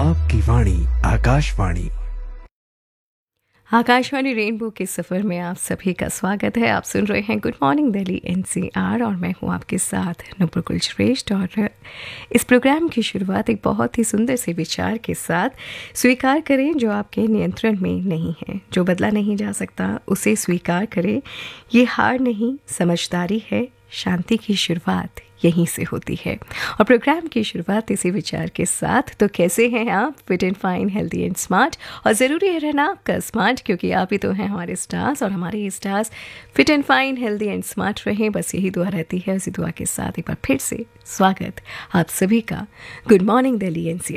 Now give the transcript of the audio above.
आपकी वाणी आकाशवाणी। आकाशवाणी रेनबो के सफ़र में आप सभी का स्वागत है। आप सुन रहे हैं गुड मॉर्निंग दिल्ली एनसीआर और मैं हूं आपके साथ नुपुर श्रेष्ठ। और इस प्रोग्राम की शुरुआत एक बहुत ही सुंदर से विचार के साथ, स्वीकार करें जो आपके नियंत्रण में नहीं है, जो बदला नहीं जा सकता उसे स्वीकार करें। ये हार नहीं, समझदारी है। शांति की शुरुआत यहीं से होती है। और प्रोग्राम की शुरुआत इसी विचार के साथ। तो कैसे हैं आप? Fit and fine, healthy and smart. और ज़रूरी है रहना आपका स्मार्ट, क्योंकि आप ही तो हैं हमारे स्टार्स, और हमारे stars fit and fine, healthy and smart रहें, बस यही दुआ रहती है। उसी दुआ के साथ एक बार फिर से स्वागत आप सभी का गुड मॉर्निंग दिल्ली एनसीआर